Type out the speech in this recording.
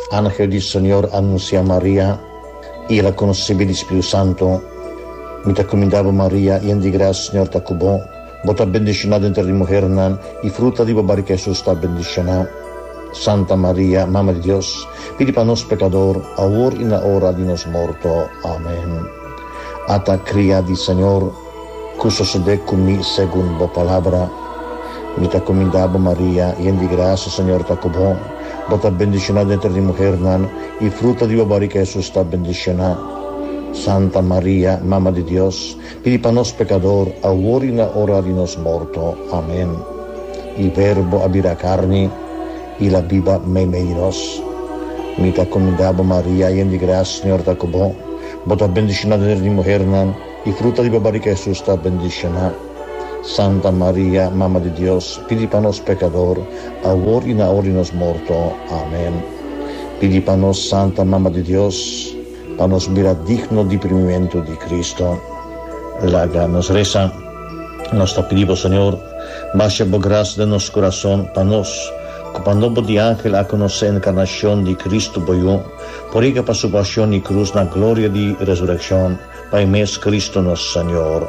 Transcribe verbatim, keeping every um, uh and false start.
Ángel del Señor anuncia a María y la concebi del Espíritu Santo. Mi te comendavo María, y en di gracia, Señor te cubo. Vos bendicionada entre las mujeres, y fruta di barriga Jesús está bendicionada. Santa María, Mamma de Dios, pidi para nos pecador, ahora y en la hora de nos muerto. Amén. Ata cría di Señor, que sucede conmigo según la palabra. Mi te comendavo María, y en di gracia, Señor te cubo. Vos bendicionada entre las mujeres, y fruta di barriga Jesús está bendicionada. Santa María, Mamma de Dios, pidi para nos pecador, ahora y en la hora de nos muerto. Amén. Il Verbo abira carne, y la viva memeiros. Mi te comendavo María, y en di gracia, Señor te cubo. Vos bendicionada entre las mujeres, y fruta di barriga Jesús está bendicionada. Santa María, Mamma de Dios, pidi para nos pecador, ahora y en la hora de nos muerto. Amén. Pidi para nos, Santa Mamma de Dios, para nos mira digno di primimiento di Cristo. Laga nos reza, nos te pedimos, Señor, baja por gracia de nuestro corazón, para nos, cuando de ángel a conocer la encarnación de Cristo boyó, por ella para su pasión y cruz, la gloria de resurrección, para mes Cristo nuestro Señor.